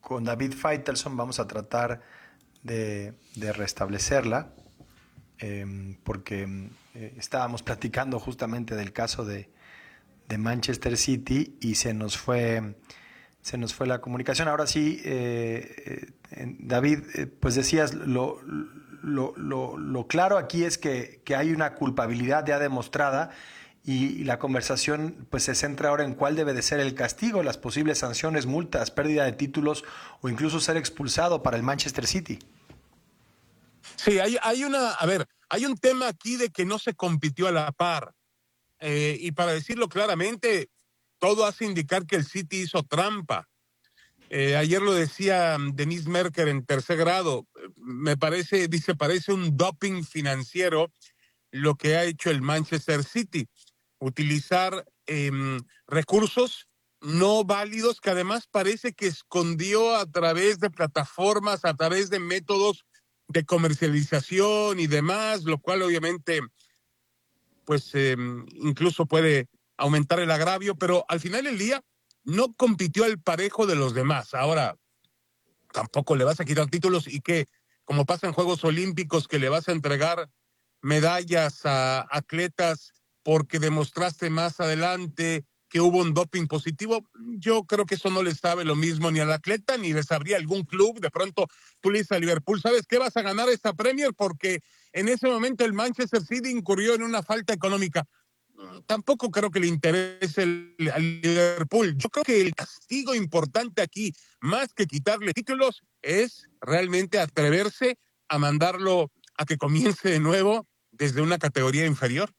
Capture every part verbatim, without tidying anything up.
con David Faitelson vamos a tratar de, de restablecerla, eh, porque eh, estábamos platicando justamente del caso de, de Manchester City y se nos fue, se nos fue la comunicación. Ahora sí, eh, eh, David, eh, pues decías, lo, lo, lo, lo claro aquí es que, que hay una culpabilidad ya demostrada. Y la conversación pues se centra ahora en cuál debe de ser el castigo, las posibles sanciones, multas, pérdida de títulos o incluso ser expulsado para el Manchester City. Sí, hay, hay una, a ver, hay un tema aquí de que no se compitió a la par. Eh, y para decirlo claramente, todo hace indicar que el City hizo trampa. Eh, ayer lo decía Denise Merker en tercer grado. Me parece, dice, parece un doping financiero lo que ha hecho el Manchester City. Utilizar eh, recursos no válidos que además parece que escondió a través de plataformas, a través de métodos de comercialización y demás, lo cual obviamente pues eh, incluso puede aumentar el agravio, pero al final del día no compitió al parejo de los demás. Ahora, tampoco le vas a quitar títulos y que, como pasa en Juegos Olímpicos, que le vas a entregar medallas a atletas porque demostraste más adelante que hubo un doping positivo. Yo creo que eso no le sabe lo mismo ni al atleta, ni le sabría algún club. De pronto tú le dices a Liverpool, ¿sabes qué? Vas a ganar esta Premier porque en ese momento el Manchester City incurrió en una falta económica. Tampoco creo que le interese el, al Liverpool. Yo creo que el castigo importante aquí, más que quitarle títulos, es realmente atreverse a mandarlo a que comience de nuevo desde una categoría inferior.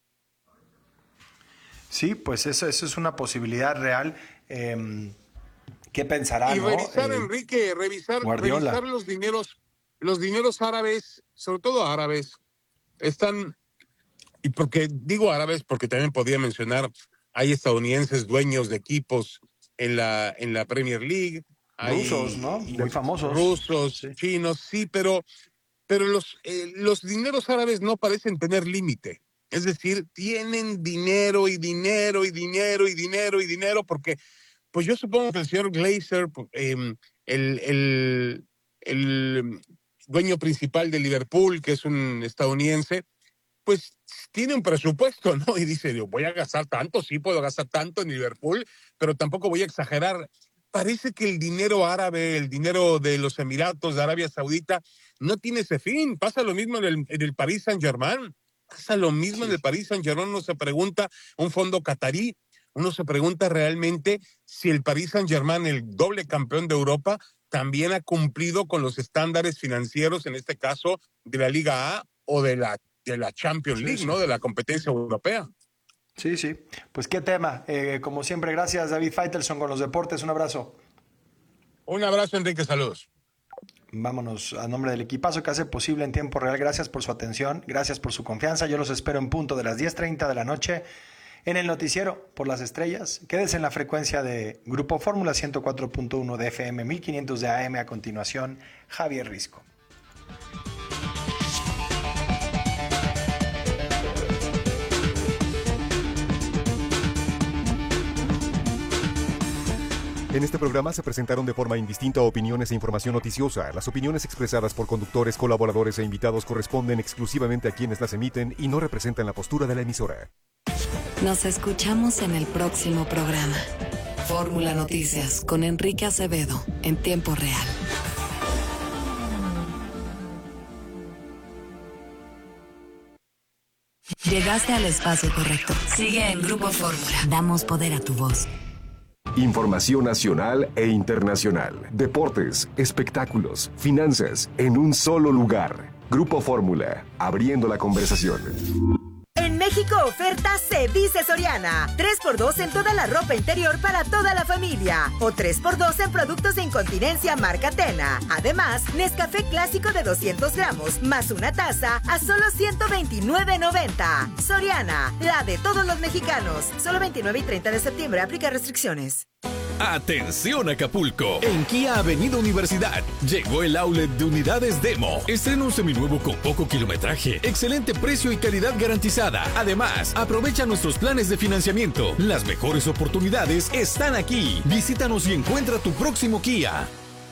Sí, pues eso, eso es una posibilidad real. Eh, ¿Qué pensará, y no? revisar, eh, Enrique, revisar, Guardiola. revisar los dineros, los dineros árabes, sobre todo árabes, están, y porque digo árabes porque también podía mencionar, hay estadounidenses dueños de equipos en la, en la Premier League, Rusos, hay ¿no? Muy famosos. rusos, Sí. chinos, sí, pero, pero los, eh, los dineros árabes no parecen tener límite. Es decir, tienen dinero y dinero y dinero y dinero y dinero porque, pues yo supongo que el señor Glazer, eh, el, el, el dueño principal de Liverpool, que es un estadounidense, pues tiene un presupuesto, ¿no? Y dice, yo voy a gastar tanto, sí puedo gastar tanto en Liverpool, pero tampoco voy a exagerar. Parece que el dinero árabe, el dinero de los Emiratos, de Arabia Saudita, no tiene ese fin. Pasa lo mismo en el, en el Paris Saint-Germain. Pasa lo mismo sí. en el Paris Saint-Germain. Uno se pregunta, un fondo catarí, uno se pregunta realmente si el Paris Saint-Germain, el doble campeón de Europa, también ha cumplido con los estándares financieros, en este caso, de la Liga A o de la, de la Champions sí, League, sí. ¿no? De la competencia europea. Sí, sí. Pues qué tema. Eh, como siempre, gracias, David Faitelson, con los deportes. Un abrazo. Un abrazo, Enrique. Saludos. Vámonos a nombre del equipazo que hace posible en tiempo real. Gracias por su atención, gracias por su confianza. Yo los espero en punto de las diez treinta de la noche en el noticiero Por las Estrellas. Quédese en la frecuencia de Grupo Fórmula ciento cuatro punto uno de F M, mil quinientos de A M. A continuación, Javier Risco. En este programa se presentaron de forma indistinta opiniones e información noticiosa. Las opiniones expresadas por conductores, colaboradores e invitados corresponden exclusivamente a quienes las emiten y no representan la postura de la emisora. Nos escuchamos en el próximo programa. Fórmula Noticias con Enrique Acevedo, en tiempo real. Llegaste al espacio correcto. Sigue en Grupo Fórmula. Damos poder a tu voz. Información nacional e internacional, deportes, espectáculos, finanzas, en un solo lugar. Grupo Fórmula, abriendo la conversación. En México, oferta se dice Soriana. tres por dos en toda la ropa interior para toda la familia. O tres por dos en productos de incontinencia marca Tena. Además, Nescafé clásico de doscientos gramos más una taza a solo ciento veintinueve noventa. Soriana, la de todos los mexicanos. Solo veintinueve y treinta de septiembre. Aplica restricciones. Atención Acapulco, en Kia Avenida Universidad llegó el outlet de unidades Demo. Estrena un seminuevo con poco kilometraje, excelente precio y calidad garantizada. Además, aprovecha nuestros planes de financiamiento. Las mejores oportunidades están aquí. Visítanos y encuentra tu próximo Kia.